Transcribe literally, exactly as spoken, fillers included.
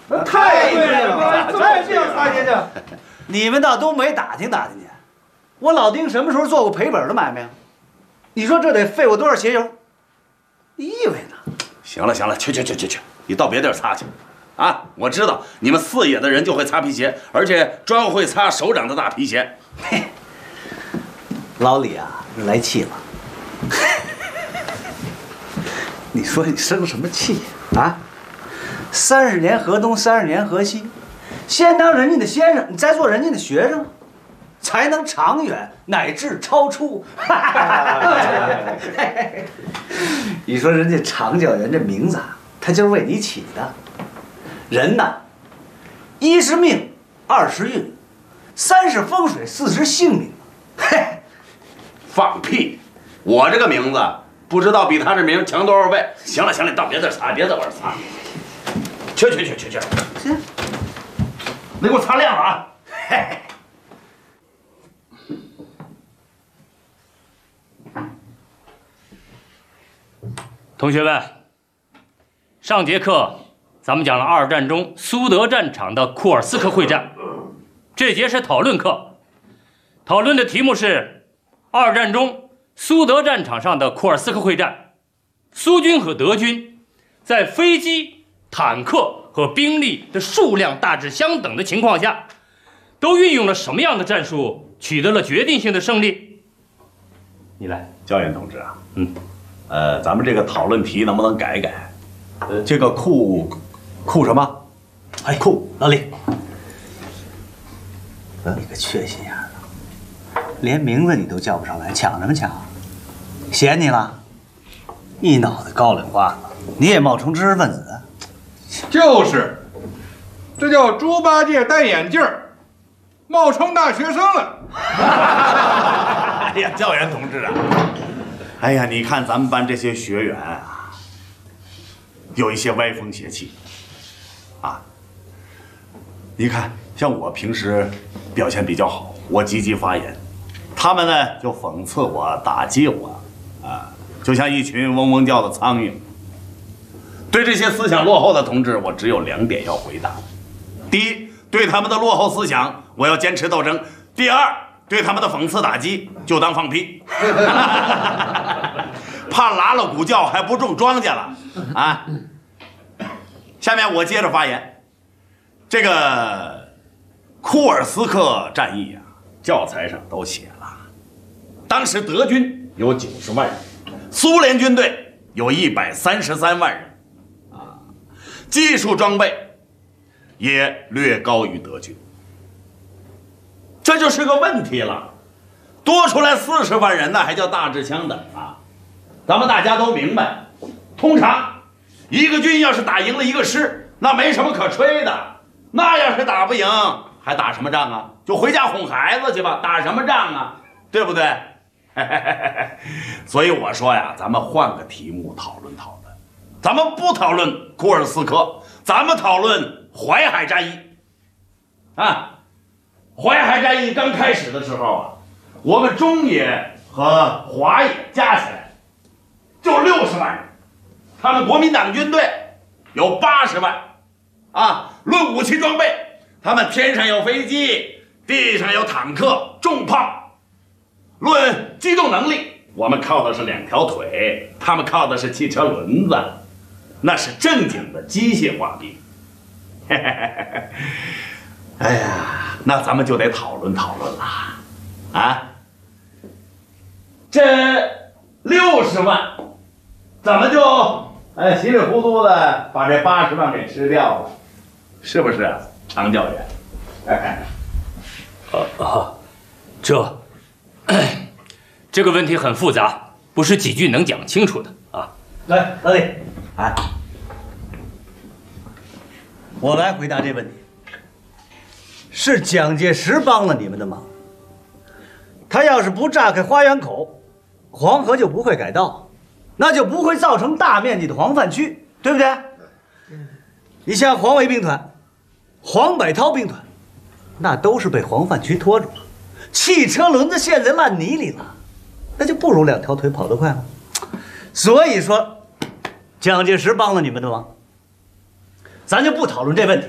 太对了，再这样擦进去， 你们倒都没打听打听去。我老丁什么时候做过赔本的买卖呀？你说这得费我多少鞋油？你以为呢？ 行了行了，去去去去去，你到别地儿擦去。啊，我知道你们四野的人就会擦皮鞋，而且专会擦手掌的大皮鞋。 嘿，老李啊，你来气了。你说你生什么气啊？三十年河东，三十年河西，先当人家的先生，你再做人家的学生，才能长远乃至超出。你说人家长教员这名字啊，他就是为你起的。人呐，一是命，二是运，三是风水，四是性命。嘿， 放屁！我这个名字不知道比他这名强多少倍。行了行了，你到别地擦，别在我这擦。去去去去去， 行， 你给我擦亮了啊！嘿。 同学们，上节课咱们讲了二战中苏德战场的库尔斯克会战，这节是讨论课，讨论的题目是二战中苏德战场上的库尔斯克会战，苏军和德军在飞机、坦克和兵力的数量大致相等的情况下，都运用了什么样的战术，取得了决定性的胜利？你来， 教员同志啊， 嗯， 呃，咱们这个讨论题能不能改改？呃，这个库库什么？ 哎，库老李，你个缺心眼的，连名字你都叫不上来，抢什么抢？嫌你了？一脑袋高粱花子，你也冒充知识分子？ 就是，这叫猪八戒戴眼镜儿，冒充大学生了。 哎呀，教员同志啊，哎呀，你看咱们班这些学员啊，有一些歪风邪气啊。你看，像我平时表现比较好，我积极发言，他们呢就讽刺我、打击我，啊，就像一群嗡嗡叫的苍蝇。对这些思想落后的同志，我只有两点要回答：第一，对他们的落后思想，我要坚持斗争；第二，对他们的讽刺打击，就当放屁。怕拉了鼓叫还不种庄稼了啊！下面我接着发言。这个库尔斯克战役啊，教材上都写了，当时德军有九十万人，苏联军队有一百三十三万人，啊，技术装备也略高于德军。这就是个问题了，多出来四十万人呢，还叫大致相等啊！咱们大家都明白，通常一个军要是打赢了一个师，那没什么可吹的。那要是打不赢，还打什么仗啊？就回家哄孩子去吧，打什么仗啊？对不对？所以我说呀，咱们换个题目讨论讨论，咱们不讨论库尔斯克，咱们讨论淮海战役啊。淮海战役刚开始的时候啊，我们中野和华野加起来就六十万人，他们国民党军队有八十万，啊，论武器装备，他们天上有飞机，地上有坦克、重炮；论机动能力，我们靠的是两条腿，他们靠的是汽车轮子，那是正经的机械化兵。哎呀，那咱们就得讨论讨论了，啊，这六十万怎么就哎稀里糊涂的把这八十万给吃掉了，是不是啊，常教员？哎， 啊啊，这这个问题很复杂，不是几句能讲清楚的啊。 来，老李，哎，我来回答这问题。是蒋介石帮了你们的忙。他要是不炸开花园口，黄河就不会改道，那就不会造成大面积的黄泛区，对不对？你像黄维兵团、黄百韬兵团，那都是被黄泛区拖住了，汽车轮子陷在烂泥里了，那就不如两条腿跑得快了。所以说，蒋介石帮了你们的忙，咱就不讨论这问题。